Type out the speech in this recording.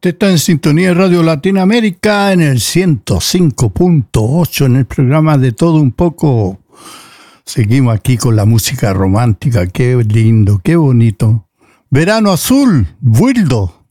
Usted está en sintonía de Radio Latinoamérica en el 105.8 en el programa de Todo Un Poco. Seguimos aquí con la música romántica. Qué lindo, qué bonito. Verano Azul, Buildo.